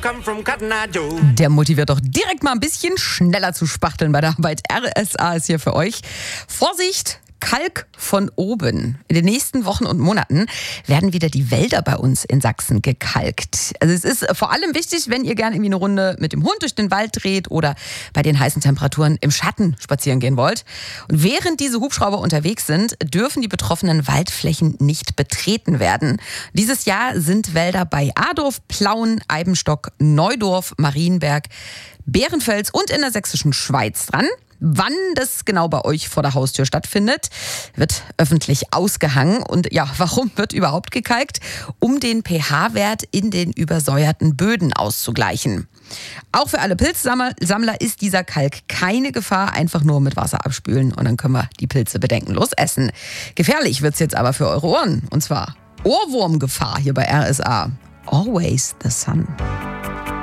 Der motiviert doch direkt mal ein bisschen schneller zu spachteln bei der Arbeit. RSA ist hier für euch. Vorsicht! Kalk von oben. In den nächsten Wochen und Monaten werden wieder die Wälder bei uns in Sachsen gekalkt. Also es ist vor allem wichtig, wenn ihr gerne irgendwie eine Runde mit dem Hund durch den Wald dreht oder bei den heißen Temperaturen im Schatten spazieren gehen wollt. Und während diese Hubschrauber unterwegs sind, dürfen die betroffenen Waldflächen nicht betreten werden. Dieses Jahr sind Wälder bei Adorf, Plauen, Eibenstock, Neudorf, Marienberg, Bärenfels und in der sächsischen Schweiz dran. Wann das genau bei euch vor der Haustür stattfindet, wird öffentlich ausgehangen. Und ja, warum wird überhaupt gekalkt? Um den pH-Wert in den übersäuerten Böden auszugleichen. Auch für alle Pilzsammler ist dieser Kalk keine Gefahr. Einfach nur mit Wasser abspülen und dann können wir die Pilze bedenkenlos essen. Gefährlich wird's jetzt aber für eure Ohren. Und zwar Ohrwurmgefahr hier bei RSA. Always the sun.